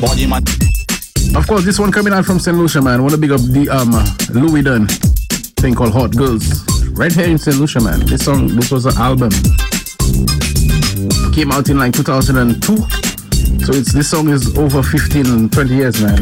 Body man. Of course, this one coming out from St. Lucia, man. Want to big up the Louis Dunn thing called Hot Girls. Right here in St. Lucia, man. This was an album. Came out in like 2002. So this song is over 15, 20 years, man.